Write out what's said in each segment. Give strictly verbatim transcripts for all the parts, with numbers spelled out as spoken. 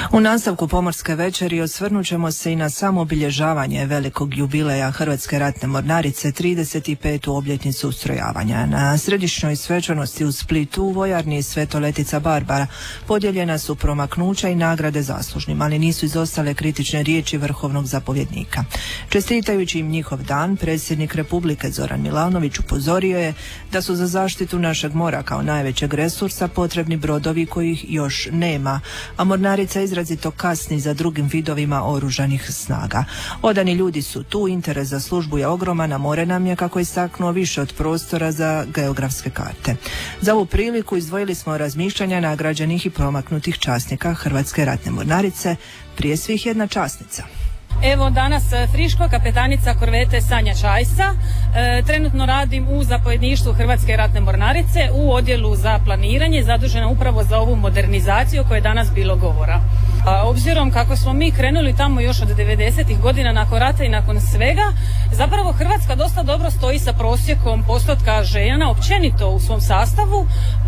U nastavku pomorske večeri osvrnut ćemo se i na samo obilježavanje velikog jubileja Hrvatske ratne mornarice, trideset petu obljetnicu ustrojavanja. Na središnjoj svečanosti u Splitu u vojarni Svetoletica Barbara podijeljena su promaknuća i nagrade zaslužnim, ali nisu izostale kritične riječi vrhovnog zapovjednika. Čestitajući im njihov dan, predsjednik Republike Zoran Milanović upozorio je da su za zaštitu našeg mora kao najvećeg resursa potrebni brodovi kojih još nema, a mornarica izrazito kasni za drugim vidovima oružanih snaga. Odani ljudi su tu, interes za službu je ogroman, a more nam je, kako je istaknuo, više od prostora za geografske karte. Za ovu priliku izdvojili smo razmišljanja nagrađenih i promaknutih časnika Hrvatske ratne mornarice, prije svih jedna časnica. Evo danas friško kapetanica korvete Sanja Čajsa. E, trenutno radim u zapovjedništvu Hrvatske ratne mornarice u odjelu za planiranje, zadužena upravo za ovu modernizaciju o kojoj je danas bilo govora. A, obzirom kako smo mi krenuli tamo još od devedesetih godina nakon rata i nakon svega, zapravo Hrvatska dosta dobro stoji sa prosjekom postotka žena općenito u svom sastavu,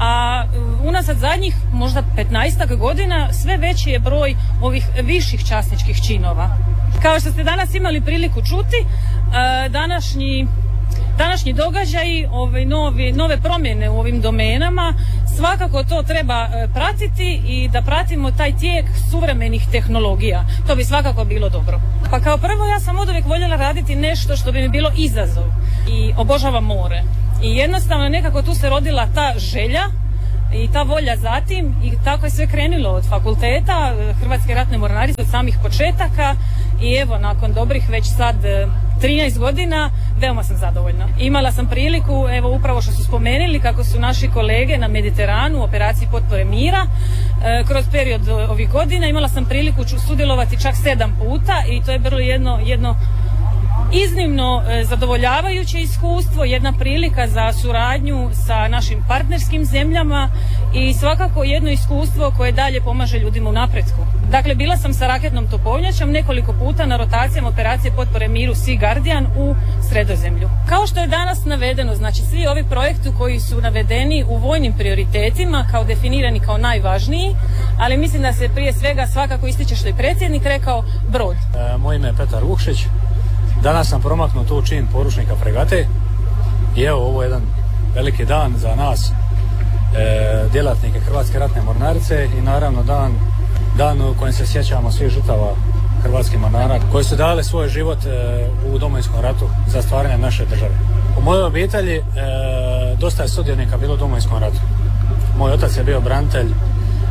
a unazad zadnjih možda petnaestak godina sve veći je broj ovih viših časničkih činova. Kao što ste danas imali priliku čuti, današnji, današnji događaji, ove novi, nove promjene u ovim domenama, svakako to treba pratiti i da pratimo taj tijek suvremenih tehnologija. To bi svakako bilo dobro. Pa kao prvo, ja sam oduvijek voljela raditi nešto što bi mi bilo izazov i obožavam more. I jednostavno nekako tu se rodila ta želja i ta volja za tim, i tako je sve krenulo od fakulteta Hrvatske ratne mornarice, od samih početaka, i evo nakon dobrih već sad trinaest godina veoma sam zadovoljna. Imala sam priliku, evo upravo što su spomenuli, kako su naši kolege na Mediteranu u operaciji potpore mira e, kroz period ovih godina imala sam priliku sudjelovati čak sedam puta, i to je bilo jedno, jedno iznimno e, zadovoljavajuće iskustvo, jedna prilika za suradnju sa našim partnerskim zemljama i svakako jedno iskustvo koje dalje pomaže ljudima u napretku. Dakle, bila sam sa raketnom topovnjačom nekoliko puta na rotacijama operacije potpore miru Sea Guardian u Sredozemlju. Kao što je danas navedeno, znači svi ovi projekti koji su navedeni u vojnim prioritetima kao definirani kao najvažniji, ali mislim da se prije svega svakako ističe, što je predsjednik rekao, brod. E, moje ime je Petar Vukšić. Danas sam promaknut u čin poručnika fregate i evo, ovo je jedan veliki dan za nas, e, djelatnike Hrvatske ratne mornarice, i naravno dan, dan u kojem se sjećamo svih žrtava hrvatskih mornara koji su dali svoj život e, u Domovinskom ratu za stvaranje naše države. U mojoj obitelji e, dosta je sudionika bilo u Domovinskom ratu. Moj otac je bio branitelj, e,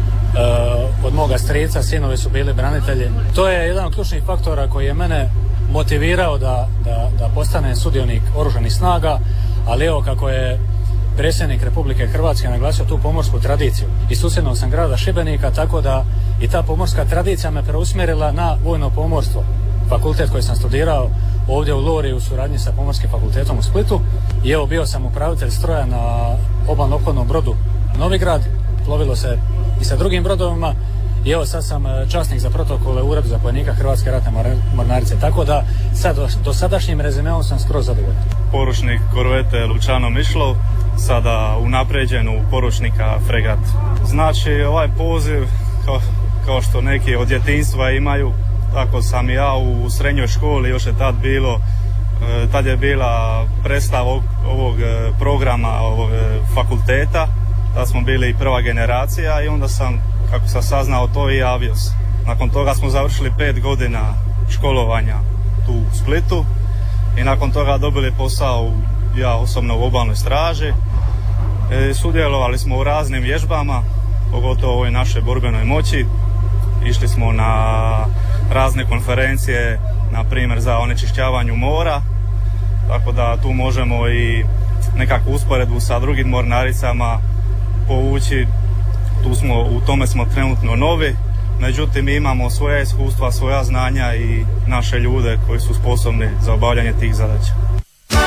od moga strica sinovi su bili branitelji. To je jedan od ključnih faktora koji je mene motivirao da, da, da postane sudionik oružanih snaga, ali evo, kako je predsjednik Republike Hrvatske naglasio tu pomorsku tradiciju. Iz susjednog sam grada Šibenika, tako da i ta pomorska tradicija me preusmjerila na vojno pomorstvo. Fakultet koji sam studirao ovdje u Lori u suradnji sa Pomorskim fakultetom u Splitu, i evo, bio sam upravitelj stroja na obalno ophodnom brodu Novigrad, plovilo se i sa drugim brodovima, i evo sad sam časnik za protokole u uredu zapovjednika Hrvatske ratne mornarice, tako da sad do, do sadašnjim rezimeom sam skroz zadovoljan. Poručnik korvete Lučano Mišlov, sada unapređen u poručnika fregat. Znači, ovaj poziv, kao, kao što neki od djetinjstva imaju, tako sam ja u srednjoj školi, još je tad bilo, tad je bila predstava ovog, ovog programa ovog fakulteta, tad smo bili prva generacija, i onda sam, kako sam saznao to, i javio se. Nakon toga smo završili pet godina školovanja tu u Splitu i nakon toga dobili posao, ja osobno, u obalnoj straži. E, sudjelovali smo u raznim vježbama, pogotovo u ovoj našoj borbenoj moći. Išli smo na razne konferencije, na primjer za onečišćavanju mora, tako da tu možemo i nekakvu usporedbu sa drugim mornaricama povući. Tu smo, u tome smo trenutno novi, međutim mi imamo svoja iskustva, svoja znanja i naše ljude koji su sposobni za obavljanje tih zadaća.